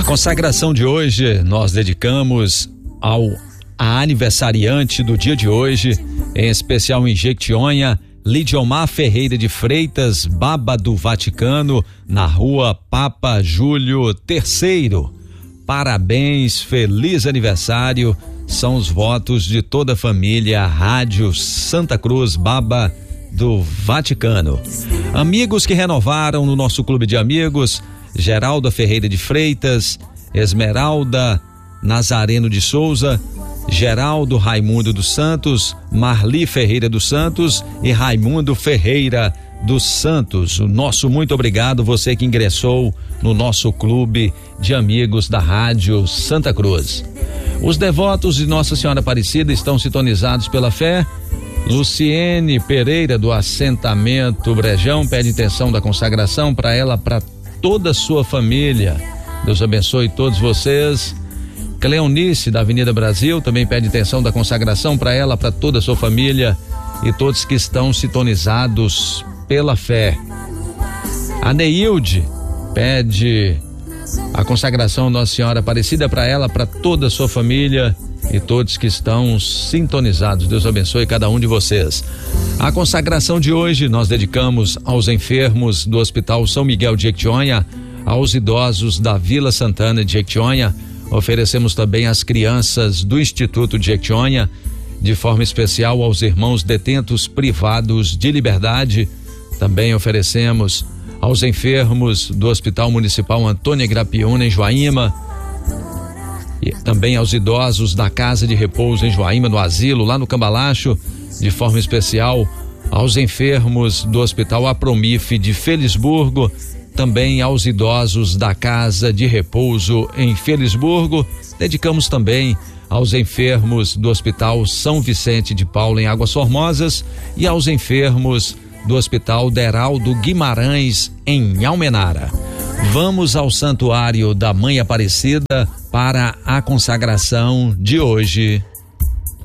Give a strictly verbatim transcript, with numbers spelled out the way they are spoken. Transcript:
Consagração de hoje nós dedicamos ao a aniversariante do dia de hoje, em especial em Jequitinhonha, Lidiomar Ferreira de Freitas, Baba do Vaticano, na rua Papa Júlio terceiro. Parabéns, feliz aniversário, são os votos de toda a família Rádio Santa Cruz, Baba do Vaticano. Amigos que renovaram no nosso clube de amigos: Geralda Ferreira de Freitas, Esmeralda Nazareno de Souza, Geraldo Raimundo dos Santos, Marli Ferreira dos Santos e Raimundo Ferreira dos Santos. O nosso muito obrigado, você que ingressou no nosso clube de amigos da Rádio Santa Cruz. Os devotos de Nossa Senhora Aparecida estão sintonizados pela fé. Luciene Pereira, do assentamento Brejão, pede intenção da consagração para ela, para toda a sua família. Deus abençoe todos vocês. Cleonice, da Avenida Brasil, também pede intenção da consagração para ela, para toda a sua família e todos que estão sintonizados pela fé. A Neilde pede a consagração Nossa Senhora Aparecida para ela, para toda a sua família e todos que estão sintonizados. Deus abençoe cada um de vocês. A consagração de hoje nós dedicamos aos enfermos do Hospital São Miguel de Jequitinhonha, aos idosos da Vila Santana de Jequitinhonha. Oferecemos também às crianças do Instituto de Jequitinhonha, de forma especial aos irmãos detentos privados de liberdade. Também oferecemos aos enfermos do Hospital Municipal Antônia Grapiúna, em Joaíma, e também aos idosos da Casa de Repouso em Joaíma, no asilo, lá no Cambalacho, de forma especial aos enfermos do Hospital Apromif de Felisburgo, também aos idosos da Casa de Repouso em Felisburgo. Dedicamos também aos enfermos do Hospital São Vicente de Paulo em Águas Formosas e aos enfermos do Hospital Deraldo Guimarães em Almenara. Vamos ao Santuário da Mãe Aparecida para a consagração de hoje.